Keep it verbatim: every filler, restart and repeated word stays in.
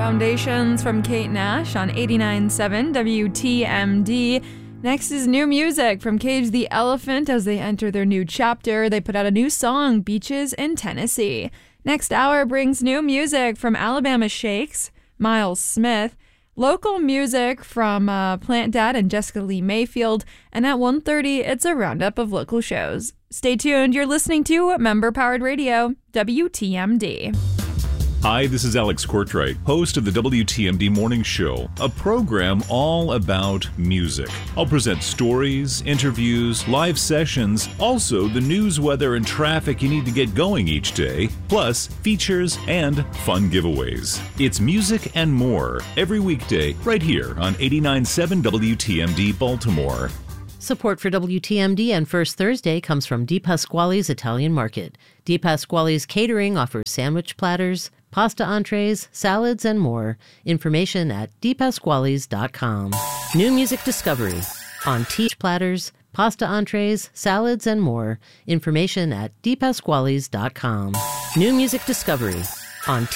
Foundations from Kate Nash on eighty-nine point seven W T M D. Next is new music from Cage the Elephant as they enter their new chapter. They put out a new song, Beaches in Tennessee. Next hour brings new music from Alabama Shakes, Miles Smith, local music from uh, Plant Dad and Jessica Lee Mayfield, and at one thirty, it's a roundup of local shows. Stay tuned. You're listening to Member-Powered Radio, W T M D. Hi, this is Alex Courtwright, host of the W T M D Morning Show, a program all about music. I'll present stories, interviews, live sessions, also the news, weather, and traffic you need to get going each day, plus features and fun giveaways. It's music and more every weekday right here on eighty-nine point seven W T M D Baltimore. Support for W T M D and First Thursday comes from Di Pasquale's Italian Market. Di Pasquale's Catering offers sandwich platters, pasta entrees, salads, and more. Information at di pasquales dot com. New music discovery on Teach Platters, pasta entrees, salads, and more. Information at di pasquales dot com. New music discovery on